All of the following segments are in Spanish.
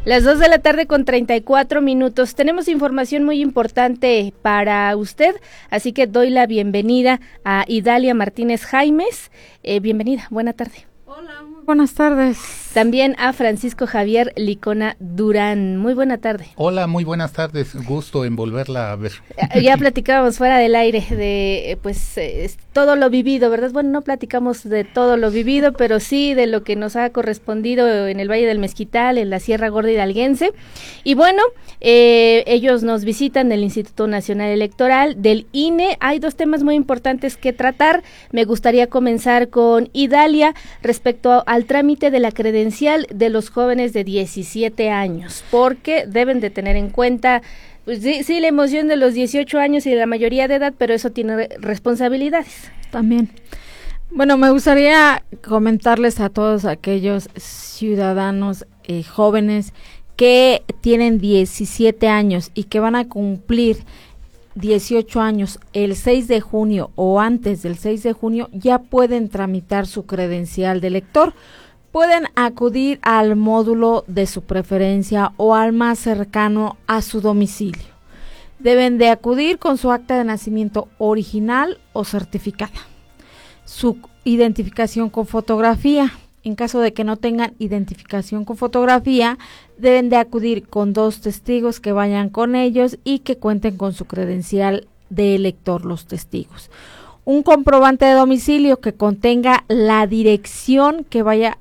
Las 2 de la tarde con 34 minutos. Tenemos información muy importante para usted, así que doy la bienvenida a Idalia Martínez Jaimes. Bienvenida, buena tarde. Hola, muy buenas tardes. También a Francisco Javier Licona Durán. Muy buena tarde. Hola, muy buenas tardes. Gusto en volverla a ver. Ya platicábamos fuera del aire de todo lo vivido, ¿verdad? Bueno, no platicamos de todo lo vivido, pero sí de lo que nos ha correspondido en el Valle del Mezquital, en la Sierra Gorda Hidalguense. Y bueno, ellos nos visitan del Instituto Nacional Electoral, del INE. Hay dos temas muy importantes que tratar. Me gustaría comenzar con Idalia respecto al trámite de la credencial de los jóvenes de 17 años, porque deben de tener en cuenta, pues sí, la emoción de los 18 años y de la mayoría de edad, pero eso tiene responsabilidades. También. Bueno, me gustaría comentarles a todos aquellos ciudadanos jóvenes que tienen 17 años y que van a cumplir 18 años el 6 de junio o antes del 6 de junio, ya pueden tramitar su credencial de elector. Pueden acudir al módulo de su preferencia o al más cercano a su domicilio. Deben de acudir con su acta de nacimiento original o certificada, su identificación con fotografía. En caso de que no tengan identificación con fotografía, deben de acudir con 2 testigos que vayan con ellos y que cuenten con su credencial de elector los testigos. Un comprobante de domicilio que contenga la dirección que vayan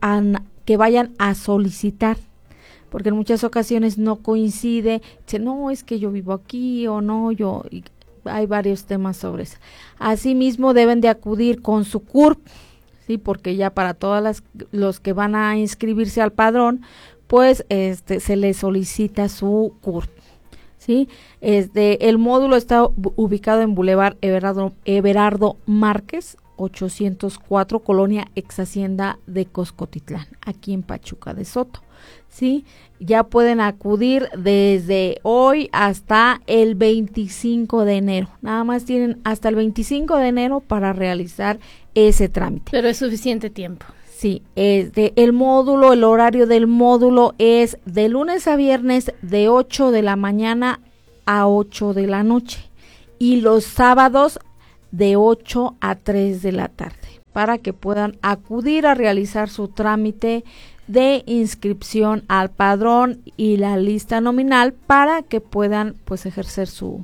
a solicitar, porque en muchas ocasiones no coincide, dice, no, es que yo vivo aquí o no, hay varios temas sobre eso. Asimismo deben de acudir con su CURP, sí, porque ya para todas los que van a inscribirse al padrón, pues se les solicita su CURP. ¿Sí? El módulo está ubicado en Boulevard Everardo Márquez, 804, Colonia Ex Hacienda de Coscotitlán, aquí en Pachuca de Soto. ¿Sí? Ya pueden acudir desde hoy hasta el 25 de enero. Nada más tienen hasta el 25 de enero para realizar ese trámite. Pero es suficiente tiempo. Sí, el horario del módulo es de lunes a viernes de 8 de la mañana a 8 de la noche y los sábados de 8 a 3 de la tarde para que puedan acudir a realizar su trámite de inscripción al padrón y la lista nominal para que puedan pues ejercer su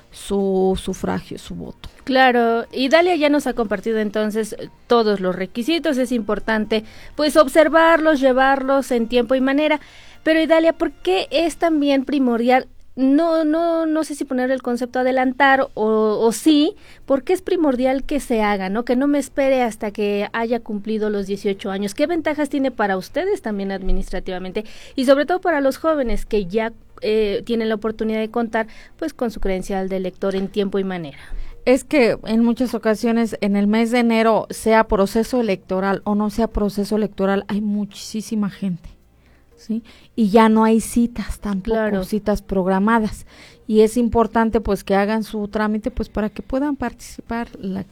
sufragio, su voto. Claro, y Dalia ya nos ha compartido entonces todos los requisitos. Es importante pues observarlos, llevarlos en tiempo y manera, pero Idalia, ¿por qué es también primordial? No sé si poner el concepto adelantar o sí, porque es primordial que se haga, ¿no? Que no me espere hasta que haya cumplido los 18 años. ¿Qué ventajas tiene para ustedes también administrativamente? Y sobre todo para los jóvenes que ya tienen la oportunidad de contar pues con su credencial de elector en tiempo y manera. Es que en muchas ocasiones en el mes de enero, sea proceso electoral o no sea proceso electoral, hay muchísima gente, ¿sí? Y ya no hay citas tampoco, claro, citas programadas. Y es importante pues que hagan su trámite pues para que puedan participar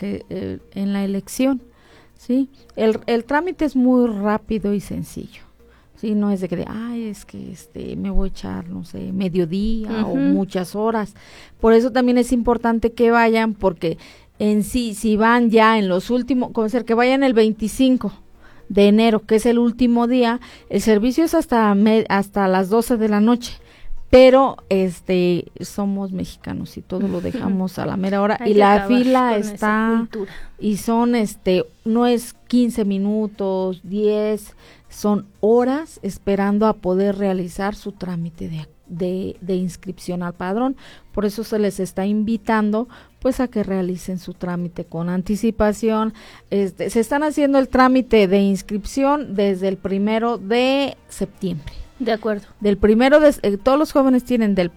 en la elección, ¿sí? El trámite es muy rápido y sencillo. Sí, no es de que es que me voy a echar, no sé, mediodía o muchas horas. Por eso también es importante que vayan, porque en sí, si van ya en los últimos, como ser que vayan el 25 de enero, que es el último día, el servicio es hasta las 12 de la noche. Pero somos mexicanos y todo lo dejamos a la mera hora y la fila está y son no es 15 minutos, 10, son horas esperando a poder realizar su trámite de inscripción al padrón. Por eso se les está invitando pues a que realicen su trámite con anticipación. Se están haciendo el trámite de inscripción desde el 1 de septiembre. De acuerdo. Todos los jóvenes tienen del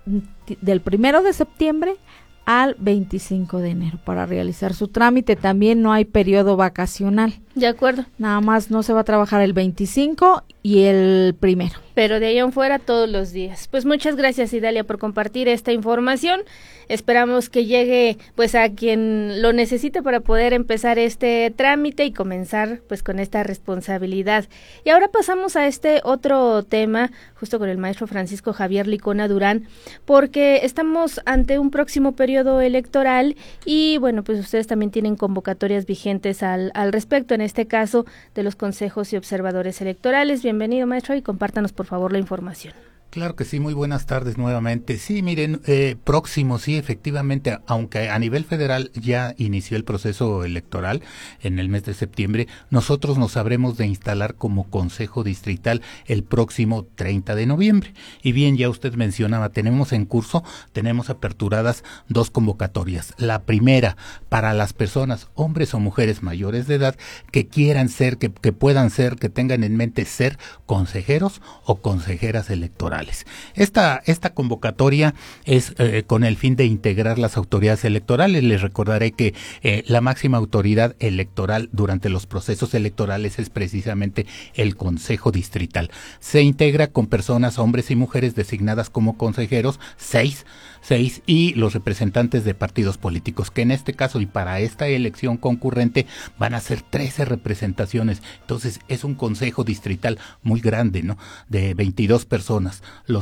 1 de septiembre al 25 de enero para realizar su trámite. También no hay periodo vacacional. De acuerdo. Nada más no se va a trabajar el 25 y el 1. Pero de ahí en fuera todos los días. Pues muchas gracias, Idalia, por compartir esta información. Esperamos que llegue pues a quien lo necesite para poder empezar este trámite y comenzar pues con esta responsabilidad. Y ahora pasamos a este otro tema, justo con el maestro Francisco Javier Licona Durán, porque estamos ante un próximo periodo electoral y bueno, pues ustedes también tienen convocatorias vigentes al respecto, en este caso de los consejos y observadores electorales. Bienvenido, maestro, y compártanos por favor la información. Claro que sí, muy buenas tardes nuevamente. Sí, miren, próximo, sí, efectivamente, aunque a nivel federal ya inició el proceso electoral en el mes de septiembre, nosotros nos habremos de instalar como Consejo Distrital el próximo 30 de noviembre. Y bien, ya usted mencionaba, tenemos aperturadas 2 convocatorias. La primera, para las personas, hombres o mujeres mayores de edad, que quieran ser, que puedan ser, que tengan en mente ser consejeros o consejeras electorales. Esta convocatoria es con el fin de integrar las autoridades electorales. Les recordaré que la máxima autoridad electoral durante los procesos electorales es precisamente el Consejo Distrital. Se integra con personas, hombres y mujeres designadas como consejeros, 6, y los representantes de partidos políticos, que en este caso y para esta elección concurrente van a ser 13 representaciones. Entonces es un consejo distrital muy grande, ¿no? De 22 personas,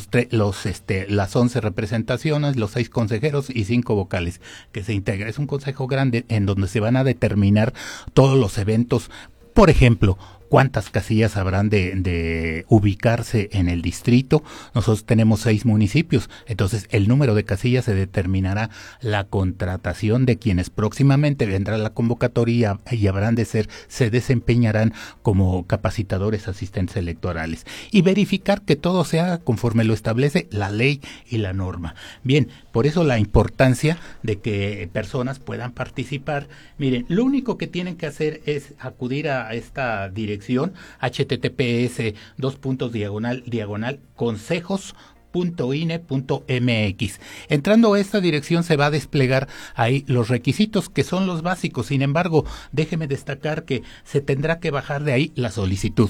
las 11 representaciones, los 6 consejeros y 5 vocales que se integra. Es un consejo grande en donde se van a determinar todos los eventos. Por ejemplo, ¿cuántas casillas habrán de ubicarse en el distrito? Nosotros tenemos 6 municipios, entonces el número de casillas se determinará, la contratación de quienes próximamente vendrá la convocatoria y habrán de ser, se desempeñarán como capacitadores asistentes electorales y verificar que todo se haga conforme lo establece la ley y la norma. Bien, por eso la importancia de que personas puedan participar. Miren, lo único que tienen que hacer es acudir a esta dirección https://consejos.ine.mx. Entrando a esta dirección se va a desplegar ahí los requisitos que son los básicos. Sin embargo, déjeme destacar que se tendrá que bajar de ahí la solicitud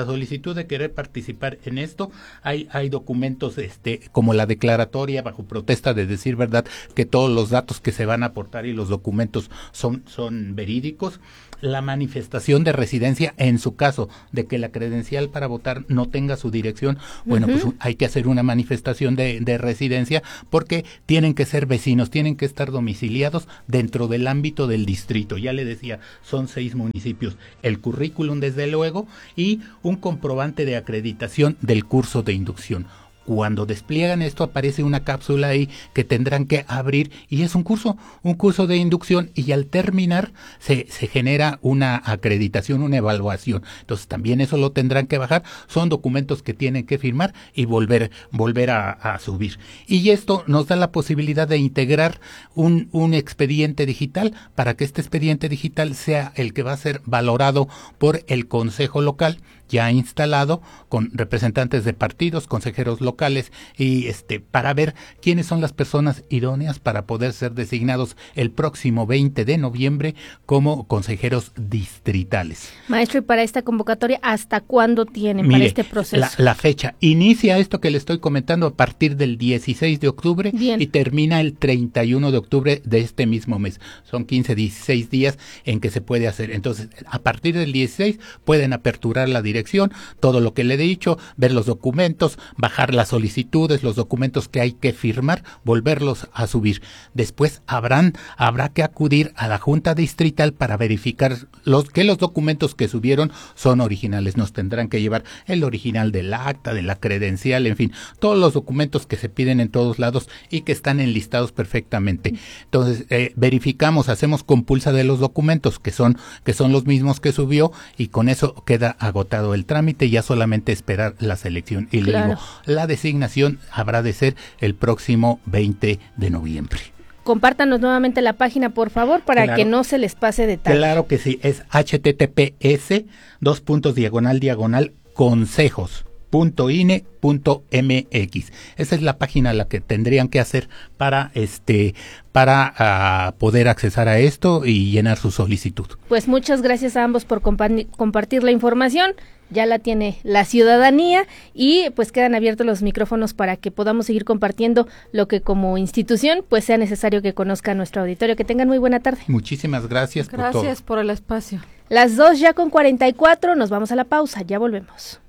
de querer participar en esto. Hay documentos como la declaratoria bajo protesta de decir verdad, que todos los datos que se van a aportar y los documentos son verídicos. La manifestación de residencia en su caso de que la credencial para votar no tenga su dirección, bueno, pues hay que hacer una manifestación de residencia porque tienen que ser vecinos, tienen que estar domiciliados dentro del ámbito del distrito. Ya le decía, son 6 municipios. El currículum, desde luego, y un comprobante de acreditación del curso de inducción. Cuando despliegan esto aparece una cápsula ahí que tendrán que abrir y es un curso de inducción y al terminar se genera una acreditación, una evaluación. Entonces también eso lo tendrán que bajar, son documentos que tienen que firmar y volver a subir. Y esto nos da la posibilidad de integrar un expediente digital para que este expediente digital sea el que va a ser valorado por el consejo local ya instalado con representantes de partidos, consejeros locales y para ver quiénes son las personas idóneas para poder ser designados el próximo 20 de noviembre como consejeros distritales. Maestro, y para esta convocatoria, ¿hasta cuándo tienen para este proceso? La fecha inicia esto que le estoy comentando a partir del 16 de octubre Bien. Y termina el 31 de octubre de este mismo mes. Son 15, 16 días en que se puede hacer. Entonces, a partir del 16 pueden aperturar la dirección, todo lo que le he dicho, ver los documentos, bajar las solicitudes, los documentos que hay que firmar, volverlos a subir. Después habrá que acudir a la Junta Distrital para verificar que los documentos que subieron son originales. Nos tendrán que llevar el original del acta, de la credencial, en fin, todos los documentos que se piden en todos lados y que están enlistados perfectamente. Entonces, verificamos, hacemos compulsa de los documentos que son los mismos que subió y con eso queda agotado el trámite, ya solamente esperar la selección. Y claro, luego la designación habrá de ser el próximo 20 de noviembre. Compártanos nuevamente la página, por favor, para que no se les pase detalle. Claro que sí, es https://consejos.ine.mx. Esa es la página a la que tendrían que hacer para poder accesar a esto y llenar su solicitud. Pues muchas gracias a ambos por compartir la información. ya la tiene la ciudadanía y pues quedan abiertos los micrófonos para que podamos seguir compartiendo lo que como institución pues sea necesario que conozca nuestro auditorio. Que tengan muy buena tarde. Muchísimas gracias por todo. Gracias por el espacio. Las 2:44, nos vamos a la pausa, ya volvemos.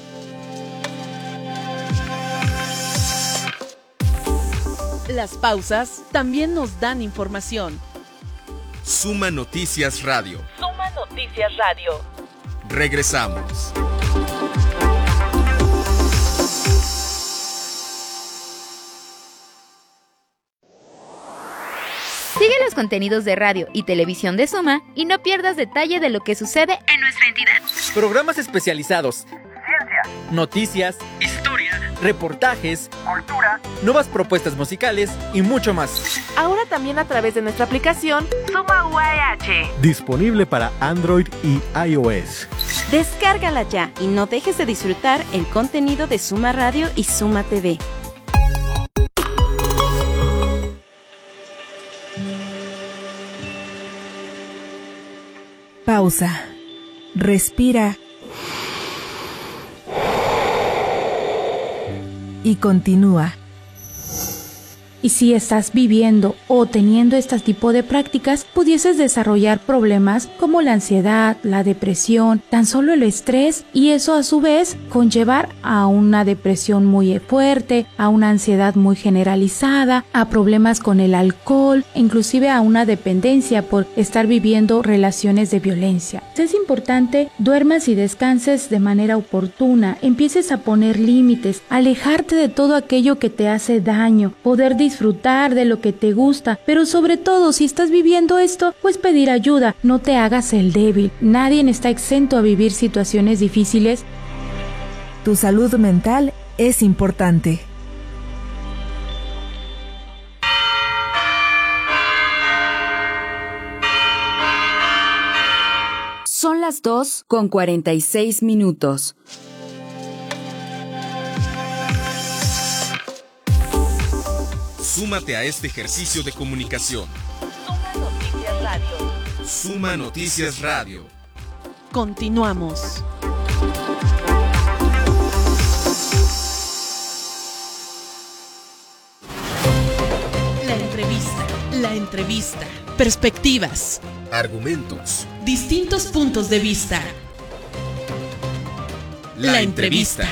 Las pausas también nos dan información. Suma Noticias Radio. Suma Noticias Radio. Regresamos. Sigue los contenidos de radio y televisión de Suma y no pierdas detalle de lo que sucede en nuestra entidad. Programas especializados, ciencia, noticias, historia, reportajes, cultura, nuevas propuestas musicales y mucho más. Ahora también a través de nuestra aplicación Suma UAH. Disponible para Android y iOS. Descárgala ya y no dejes de disfrutar el contenido de Suma Radio y Suma TV. Pausa. Respira. Y continúa. Y si estás viviendo o teniendo este tipo de prácticas, pudieses desarrollar problemas como la ansiedad, la depresión, tan solo el estrés, y eso a su vez conllevar a una depresión muy fuerte, a una ansiedad muy generalizada, a problemas con el alcohol, inclusive a una dependencia por estar viviendo relaciones de violencia. Es importante duermas y descanses de manera oportuna, empieces a poner límites, alejarte de todo aquello que te hace daño, poder disfrutar de lo que te gusta, pero sobre todo si estás viviendo esto, pues pedir ayuda, no te hagas el débil. Nadie está exento a vivir situaciones difíciles. Tu salud mental es importante. Son las 2:46. Súmate a este ejercicio de comunicación. Suma Noticias Radio. Suma Noticias Radio. Continuamos. La entrevista. Perspectivas. Argumentos. Distintos puntos de vista. La entrevista.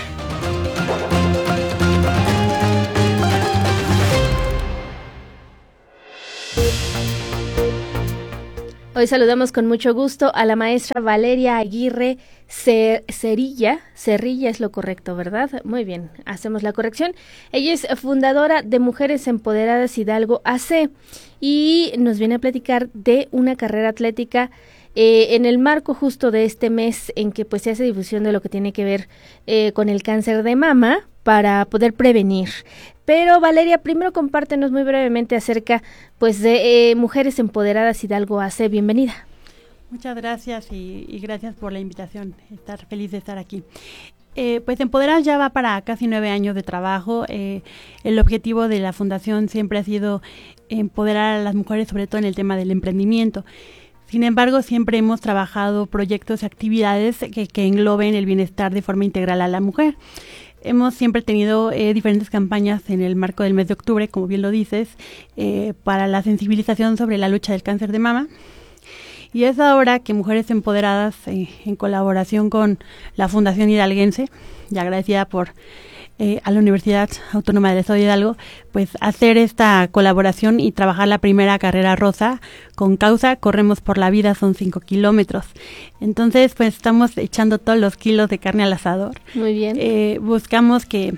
Hoy saludamos con mucho gusto a la maestra Valeria Aguirre Cerrilla es lo correcto, ¿verdad? Muy bien, hacemos la corrección. Ella es fundadora de Mujeres Empoderadas Hidalgo AC y nos viene a platicar de una carrera atlética en el marco justo de este mes en que pues se hace difusión de lo que tiene que ver con el cáncer de mama para poder prevenir. Pero Valeria, primero compártenos muy brevemente acerca pues de Mujeres Empoderadas Hidalgo AC. Bienvenida. Muchas gracias y gracias por la invitación. Estar feliz de estar aquí. Pues Empoderadas ya va para casi 9 años de trabajo. El objetivo de la fundación siempre ha sido empoderar a las mujeres, sobre todo en el tema del emprendimiento. Sin embargo, siempre hemos trabajado proyectos y actividades que engloben el bienestar de forma integral a la mujer. Hemos siempre tenido diferentes campañas en el marco del mes de octubre, como bien lo dices, para la sensibilización sobre la lucha del cáncer de mama. Y es ahora que Mujeres Empoderadas, en colaboración con la Fundación Hidalguense, y agradecida por a la Universidad Autónoma del Estado de Hidalgo, pues hacer esta colaboración y trabajar la primera carrera rosa con causa Corremos por la Vida, son 5 kilómetros. Entonces, pues estamos echando todos los kilos de carne al asador. Muy bien. Buscamos que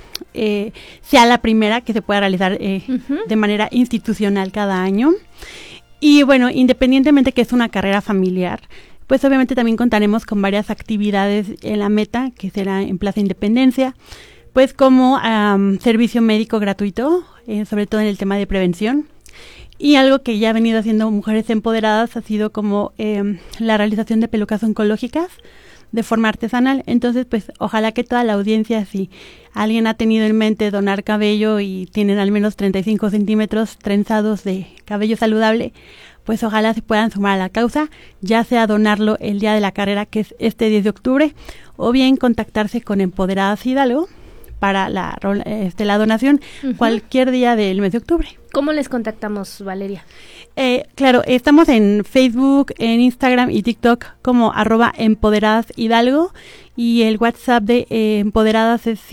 sea la primera que se pueda realizar de manera institucional cada año. Y bueno, independientemente que es una carrera familiar, pues obviamente también contaremos con varias actividades en la meta, que será en Plaza Independencia, pues como servicio médico gratuito, sobre todo en el tema de prevención. Y algo que ya ha venido haciendo Mujeres Empoderadas ha sido como la realización de pelucas oncológicas de forma artesanal. Entonces, pues ojalá que toda la audiencia, si alguien ha tenido en mente donar cabello y tienen al menos 35 centímetros trenzados de cabello saludable, pues ojalá se puedan sumar a la causa, ya sea donarlo el día de la carrera, que es este 10 de octubre, o bien contactarse con Empoderadas Hidalgo para la donación cualquier día del mes de octubre. ¿Cómo les contactamos, Valeria? Claro, estamos en Facebook, en Instagram y TikTok como @EmpoderadasHidalgo, y el WhatsApp de Empoderadas es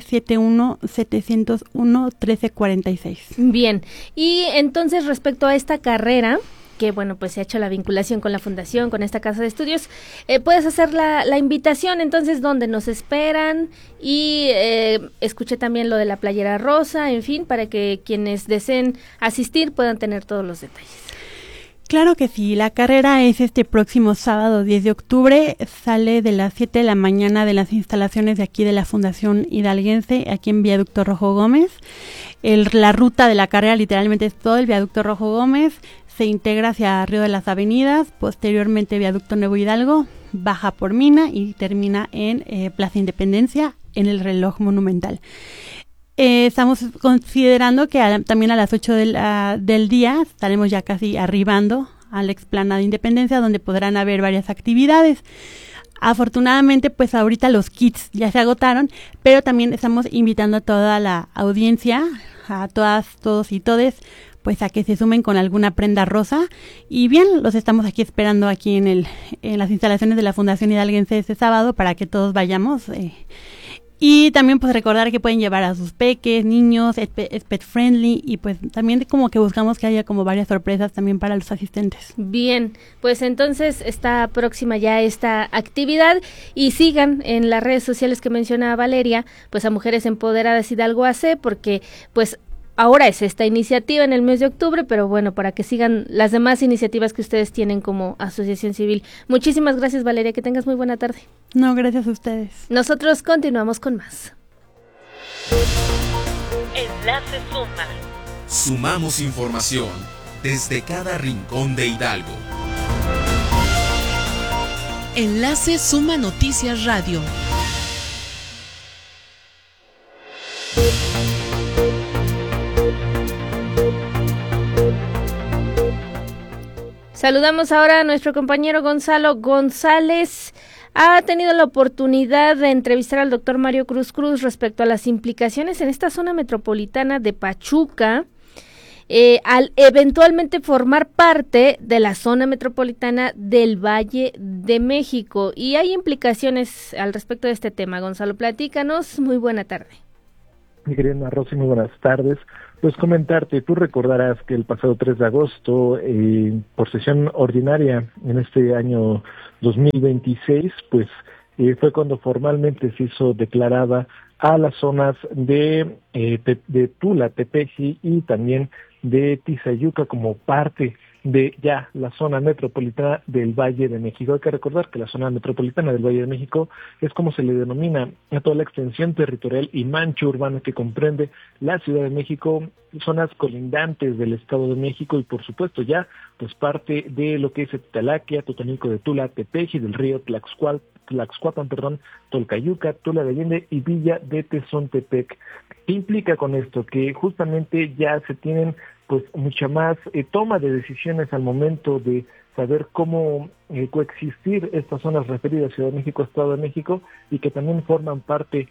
771-701-1346. Bien, y entonces respecto a esta carrera, que bueno, pues se ha hecho la vinculación con la fundación, con esta casa de estudios, puedes hacer la invitación, entonces, ¿dónde nos esperan? Y escuché también lo de la playera rosa, en fin, para que quienes deseen asistir puedan tener todos los detalles. Claro que sí, la carrera es este próximo sábado 10 de octubre, sale de las 7 de la mañana de las instalaciones de aquí de la Fundación Hidalguense, aquí en Viaducto Rojo Gómez. La ruta de la carrera literalmente es todo el Viaducto Rojo Gómez, se integra hacia Río de las Avenidas, posteriormente Viaducto Nuevo Hidalgo, baja por Mina y termina en Plaza Independencia, en el reloj monumental. Estamos considerando que también a las 8 del día estaremos ya casi arribando a la explanada de Independencia, donde podrán haber varias actividades. Afortunadamente, pues ahorita los kits ya se agotaron, pero también estamos invitando a toda la audiencia, a todas, todos y todes, pues a que se sumen con alguna prenda rosa. Y bien, los estamos aquí esperando aquí en las instalaciones de la Fundación Hidalguense este sábado para que todos vayamos. Y también pues recordar que pueden llevar a sus peques, niños, es pet friendly, y pues también como que buscamos que haya como varias sorpresas también para los asistentes. Bien, pues entonces está próxima ya esta actividad, y sigan en las redes sociales que menciona Valeria, pues a Mujeres Empoderadas Hidalgo AC, porque pues ahora es esta iniciativa en el mes de octubre, pero bueno, para que sigan las demás iniciativas que ustedes tienen como asociación civil. Muchísimas gracias, Valeria, que tengas muy buena tarde. No, gracias a ustedes. Nosotros continuamos con más. Enlace Suma. Sumamos información desde cada rincón de Hidalgo. Enlace Suma Noticias Radio. Saludamos ahora a nuestro compañero Gonzalo González. Ha tenido la oportunidad de entrevistar al doctor Mario Cruz respecto a las implicaciones en esta zona metropolitana de Pachuca, al eventualmente formar parte de la zona metropolitana del Valle de México. Y hay implicaciones al respecto de este tema. Gonzalo, platícanos. Muy buena tarde. Mi querida Rosy, muy buenas tardes. Pues comentarte, tú recordarás que el pasado 3 de agosto, por sesión ordinaria en este año 2026, pues fue cuando formalmente se hizo declarada a las zonas de Tula, Tepeji y también de Tizayuca como parte de ya la zona metropolitana del Valle de México. Hay que recordar que la zona metropolitana del Valle de México es como se le denomina a toda la extensión territorial y mancha urbana que comprende la Ciudad de México, zonas colindantes del Estado de México y por supuesto ya pues parte de lo que es Etalaquia, Totonilco de Tula, Tepeji, del río Tlaxcuapan, Tolcayuca, Tula de Allende y Villa de Tezontepec. ¿Qué implica con esto? Que justamente ya se tienen pues mucha más toma de decisiones al momento de saber cómo coexistir estas zonas referidas Ciudad de México, Estado de México, y que también forman parte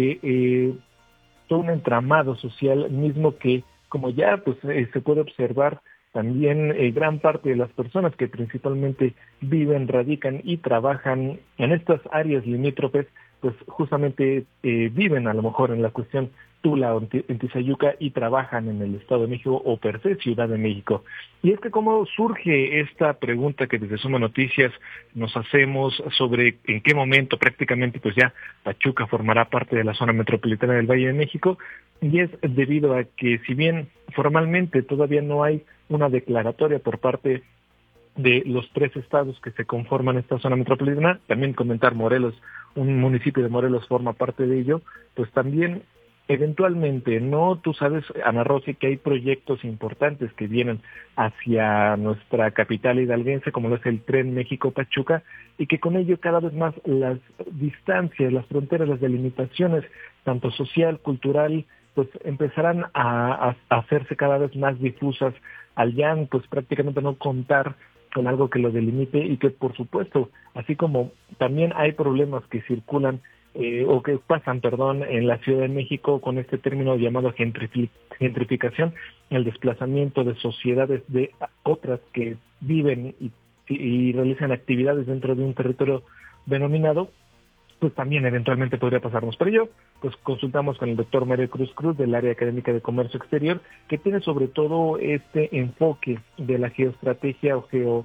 de todo un entramado social mismo que, como ya pues se puede observar, también gran parte de las personas que principalmente viven, radican y trabajan en estas áreas limítrofes, pues justamente viven a lo mejor en la cuestión Tula o en Tizayuca y trabajan en el Estado de México o per se Ciudad de México. Y es que cómo surge esta pregunta que desde Suma Noticias nos hacemos sobre en qué momento prácticamente pues ya Pachuca formará parte de la zona metropolitana del Valle de México, y es debido a que si bien formalmente todavía no hay una declaratoria por parte de los 3 estados que se conforman esta zona metropolitana, también comentar Morelos, un municipio de Morelos forma parte de ello, pues también eventualmente, ¿no? Tú sabes, Ana Rosy, que hay proyectos importantes que vienen hacia nuestra capital hidalguense, como lo es el Tren México-Pachuca, y que con ello cada vez más las distancias, las fronteras, las delimitaciones, tanto social, cultural, pues empezarán a hacerse cada vez más difusas, al ya pues prácticamente no contar con algo que lo delimite y que, por supuesto, así como también hay problemas que circulan o que pasan, en la Ciudad de México con este término llamado gentrificación, el desplazamiento de sociedades de otras que viven y realizan actividades dentro de un territorio denominado, pues también eventualmente podría pasarnos. Pero ello, pues consultamos con el doctor Mario Cruz del área académica de Comercio Exterior, que tiene sobre todo este enfoque de la geoestrategia o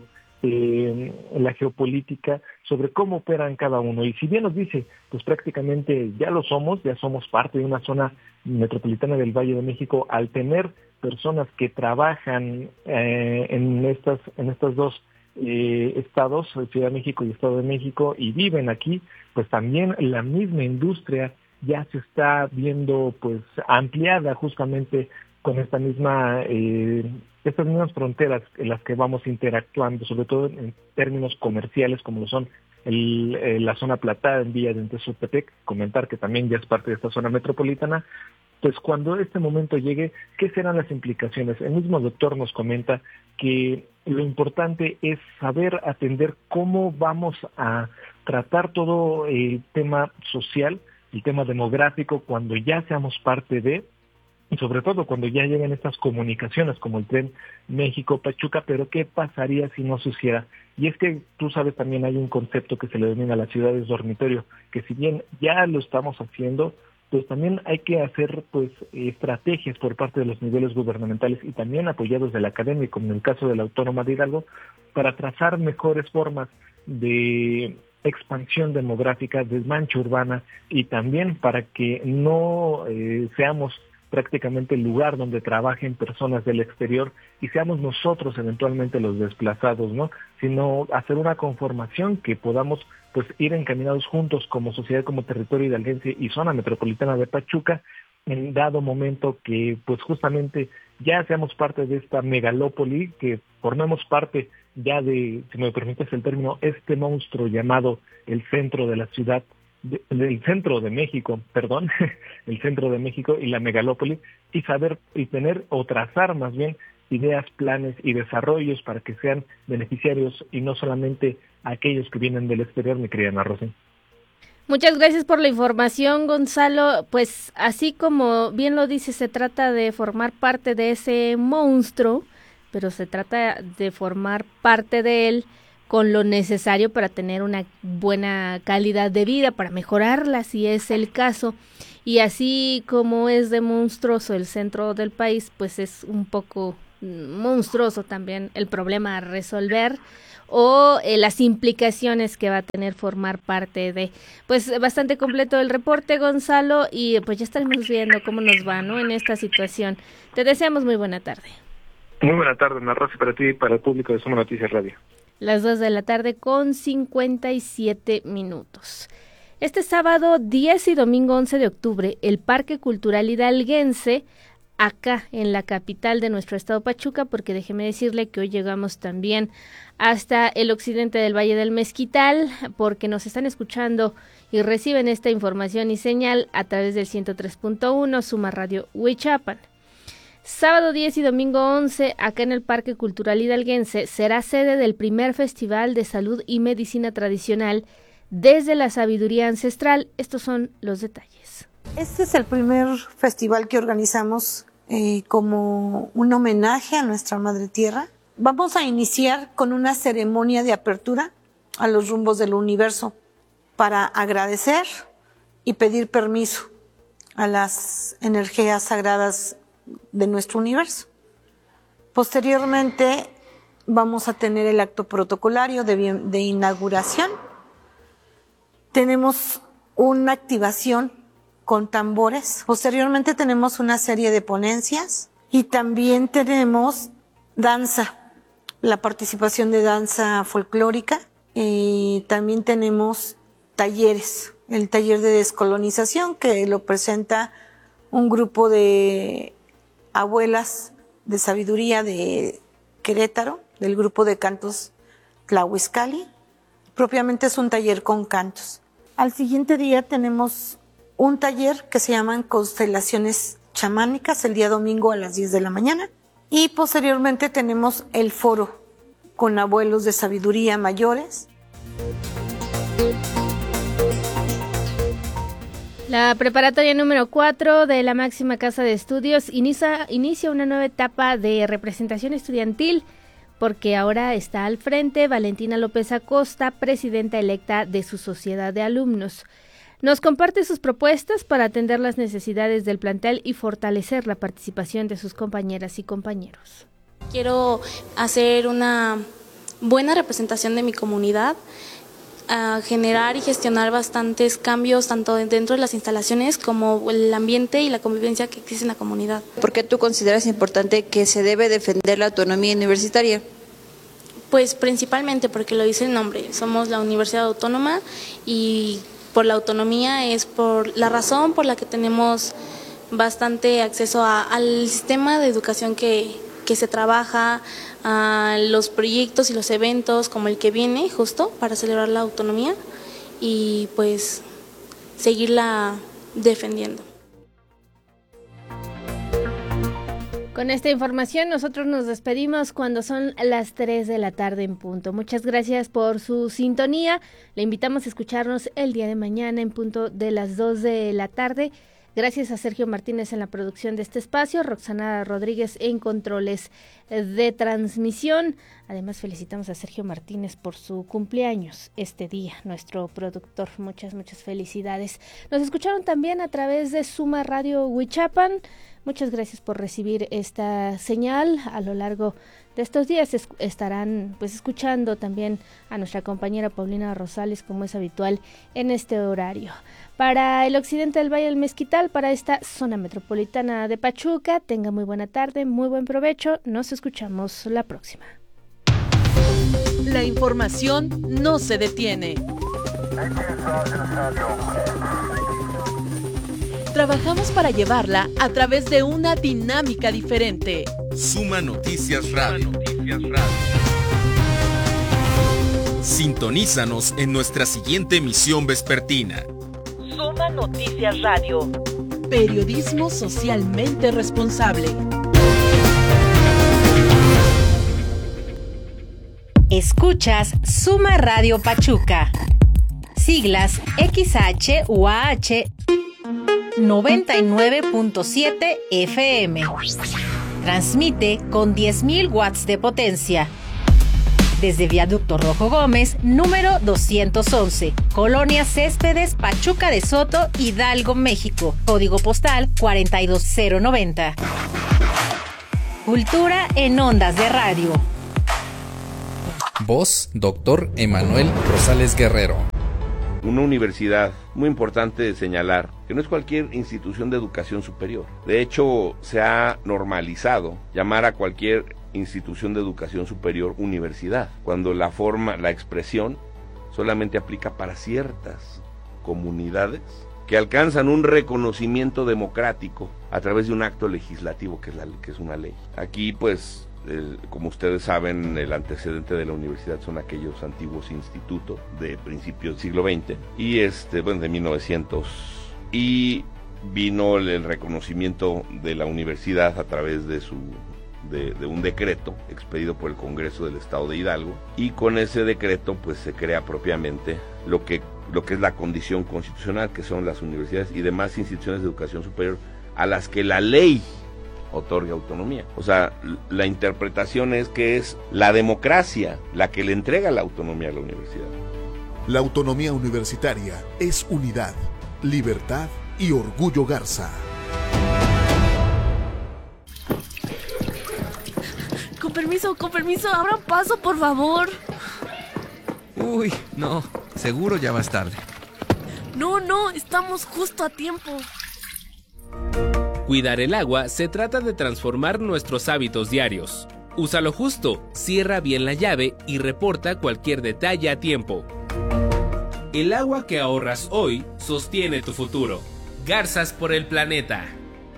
la geopolítica sobre cómo operan cada uno. Y si bien nos dice, pues prácticamente ya somos parte de una zona metropolitana del Valle de México, al tener personas que trabajan en estas dos estados, Ciudad de México y Estado de México, y viven aquí, pues también la misma industria ya se está viendo pues ampliada justamente con estas mismas fronteras en las que vamos interactuando, sobre todo en términos comerciales, como lo son la zona platada en Villa de Tezoutepec. Comentar que también ya es parte de esta zona metropolitana. Pues cuando este momento llegue, ¿qué serán las implicaciones? El mismo doctor nos comenta que lo importante es saber atender cómo vamos a tratar todo el tema social, el tema demográfico, cuando ya seamos parte de, y sobre todo cuando ya lleguen estas comunicaciones como el tren México-Pachuca. Pero ¿qué pasaría si no se hiciera? Y es que tú sabes, también hay un concepto que se le denomina las ciudades dormitorio, que si bien ya lo estamos haciendo, pues también hay que hacer pues estrategias por parte de los niveles gubernamentales y también apoyados de la academia, como en el caso de la Autónoma de Hidalgo, para trazar mejores formas de expansión demográfica, desmanche urbana, y también para que no seamos prácticamente el lugar donde trabajen personas del exterior y seamos nosotros eventualmente los desplazados, ¿no? Sino hacer una conformación que podamos pues ir encaminados juntos como sociedad, como territorio hidalguense y zona metropolitana de Pachuca, en dado momento que pues justamente ya seamos parte de esta megalópoli, que formemos parte ya de, si me permites el término, este monstruo llamado el centro de la ciudad, del centro de México, el centro de México y la megalópoli, y saber y tener o trazar más bien ideas, planes y desarrollos para que sean beneficiarios y no solamente aquellos que vienen del exterior, mi querida Ana Rosy. Muchas gracias por la información, Gonzalo. Pues así como bien lo dice, se trata de formar parte de ese monstruo, pero se trata de formar parte de él con lo necesario para tener una buena calidad de vida, para mejorarla si es el caso. Y así como es de monstruoso el centro del país, pues es un poco monstruoso también el problema a resolver o las implicaciones que va a tener formar parte de. Pues bastante completo el reporte, Gonzalo, y pues ya estaremos viendo cómo nos va, ¿no?, en esta situación. Te deseamos muy buena tarde. Muy buena tarde, Ana Rosy, para ti y para el público de Suma Noticias Radio. Las 2 de la tarde con 57 minutos. Este sábado 10 y domingo 11 de octubre, el Parque Cultural Hidalguense, acá en la capital de nuestro estado Pachuca, porque déjeme decirle que hoy llegamos también hasta el occidente del Valle del Mezquital, porque nos están escuchando y reciben esta información y señal a través del 103.1 Suma Radio Huichapan. Sábado 10 y domingo 11, acá en el Parque Cultural Hidalguense, será sede del primer Festival de Salud y Medicina Tradicional desde la Sabiduría Ancestral. Estos son los detalles. Este es el primer festival que organizamos como un homenaje a nuestra Madre Tierra. Vamos a iniciar con una ceremonia de apertura a los rumbos del universo para agradecer y pedir permiso a las energías sagradas de nuestro universo. Posteriormente vamos a tener el acto protocolario de inauguración. Tenemos una activación con tambores. Posteriormente tenemos una serie de ponencias y también tenemos danza, la participación de danza folclórica. También tenemos talleres, el taller de descolonización que lo presenta un grupo de abuelas de sabiduría de Querétaro, del grupo de cantos Tlahuizcali. Propiamente es un taller con cantos. Al siguiente día tenemos un taller que se llaman constelaciones chamánicas, el día domingo a las 10 de la mañana. Y posteriormente tenemos el foro con abuelos de sabiduría mayores. La preparatoria número 4 de la máxima casa de estudios inicia una nueva etapa de representación estudiantil, porque ahora está al frente Valentina López Acosta, presidenta electa de su sociedad de alumnos. Nos comparte sus propuestas para atender las necesidades del plantel y fortalecer la participación de sus compañeras y compañeros. Quiero hacer una buena representación de mi comunidad, a generar y gestionar bastantes cambios tanto dentro de las instalaciones como el ambiente y la convivencia que existe en la comunidad. ¿Por qué tú consideras importante que se debe defender la autonomía universitaria? Pues principalmente porque lo dice el nombre, somos la Universidad Autónoma y por la autonomía es por la razón por la que tenemos bastante acceso al sistema de educación que se trabaja, a los proyectos y los eventos como el que viene justo para celebrar la autonomía y pues seguirla defendiendo. Con esta información nosotros nos despedimos cuando son las 3 de la tarde en punto. Muchas gracias por su sintonía. Le invitamos a escucharnos el día de mañana en punto de las 2 de la tarde. Gracias a Sergio Martínez en la producción de este espacio, Roxana Rodríguez en controles de transmisión. Además, felicitamos a Sergio Martínez por su cumpleaños este día, nuestro productor. Muchas felicidades. Nos escucharon también a través de Suma Radio Huichapan. Muchas gracias por recibir esta señal. A lo largo de estos días estarán pues escuchando también a nuestra compañera Paulina Rosales, como es habitual en este horario. Para el occidente del Valle del Mezquital, para esta zona metropolitana de Pachuca, tenga muy buena tarde, muy buen provecho. Nos escuchamos la próxima. La información no se detiene. Trabajamos para llevarla a través de una dinámica diferente. Suma Noticias Radio. Sintonízanos en nuestra siguiente emisión vespertina. Suma Noticias Radio. Periodismo socialmente responsable. Escuchas Suma Radio Pachuca. Siglas XH-UAH 99.7 FM. Transmite con 10.000 watts de potencia. Desde Viaducto Rojo Gómez, número 211, Colonia Céspedes, Pachuca de Soto, Hidalgo, México. Código postal 42090. Cultura en ondas de radio. Voz, Dr. Emanuel Rosales Guerrero. Una universidad, muy importante señalar, que no es cualquier institución de educación superior. De hecho, se ha normalizado llamar a cualquier institución de educación superior universidad, cuando la expresión solamente aplica para ciertas comunidades que alcanzan un reconocimiento democrático a través de un acto legislativo que es una ley. Aquí, pues, como ustedes saben, el antecedente de la universidad son aquellos antiguos institutos de principios del siglo XX y de 1900, y vino el reconocimiento de la universidad a través de un decreto expedido por el Congreso del Estado de Hidalgo, y con ese decreto pues se crea propiamente lo que es la condición constitucional, que son las universidades y demás instituciones de educación superior a las que la ley otorga autonomía. O sea, la interpretación es que es la democracia la que le entrega la autonomía a la universidad. La autonomía universitaria es unidad, libertad y orgullo Garza. Con permiso, abran paso, por favor. Uy, no, seguro ya vas tarde. No, estamos justo a tiempo. Cuidar el agua se trata de transformar nuestros hábitos diarios. Úsalo justo, cierra bien la llave y reporta cualquier detalle a tiempo. El agua que ahorras hoy sostiene tu futuro. Garzas por el planeta.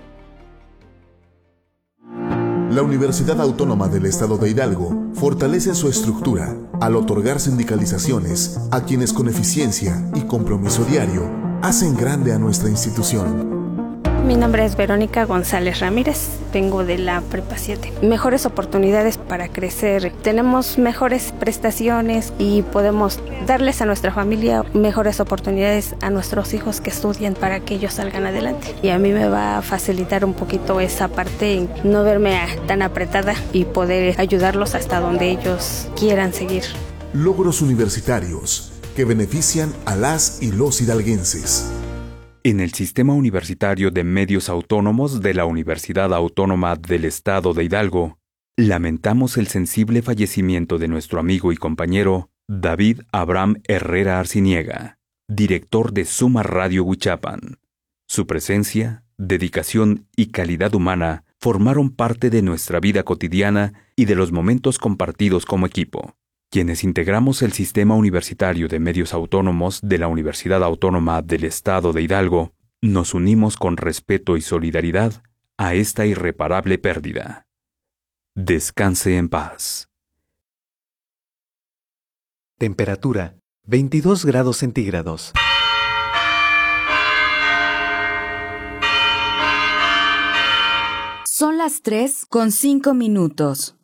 La Universidad Autónoma del Estado de Hidalgo fortalece su estructura al otorgar sindicalizaciones a quienes con eficiencia y compromiso diario hacen grande a nuestra institución. Mi nombre es Verónica González Ramírez, vengo de la Prepa 7. Mejores oportunidades para crecer, tenemos mejores prestaciones y podemos darles a nuestra familia mejores oportunidades a nuestros hijos que estudian para que ellos salgan adelante. Y a mí me va a facilitar un poquito esa parte, no verme tan apretada y poder ayudarlos hasta donde ellos quieran seguir. Logros universitarios que benefician a las y los hidalguenses. En el Sistema Universitario de Medios Autónomos de la Universidad Autónoma del Estado de Hidalgo, lamentamos el sensible fallecimiento de nuestro amigo y compañero David Abraham Herrera Arciniega, director de Suma Radio Huichapan. Su presencia, dedicación y calidad humana formaron parte de nuestra vida cotidiana y de los momentos compartidos como equipo. Quienes integramos el Sistema Universitario de Medios Autónomos de la Universidad Autónoma del Estado de Hidalgo, nos unimos con respeto y solidaridad a esta irreparable pérdida. Descanse en paz. Temperatura 22 grados centígrados. Son las 3:05.